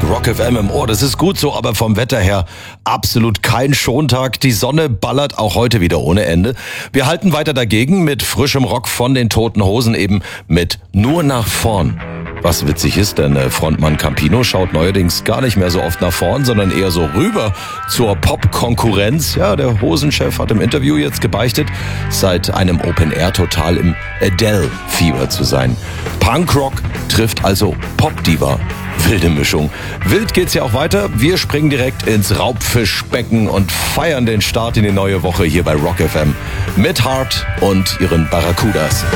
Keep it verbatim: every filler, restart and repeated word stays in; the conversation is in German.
Rock F M im Ohr. Das ist gut so, aber vom Wetter her absolut kein Schontag. Die Sonne ballert auch heute wieder ohne Ende. Wir halten weiter dagegen mit frischem Rock von den Toten Hosen, eben mit Nur nach vorn. Was witzig ist, denn Frontmann Campino schaut neuerdings gar nicht mehr so oft nach vorn, sondern eher so rüber zur Pop-Konkurrenz. Ja, der Hosenchef hat im Interview jetzt gebeichtet, seit einem Open Air total im Adele-Fieber zu sein. Punkrock trifft also Pop-Diva. Wilde Mischung. Wild geht's ja auch weiter. Wir springen direkt ins Raubfischbecken und feiern den Start in die neue Woche hier bei Rock F M mit Heart und ihren Barracudas.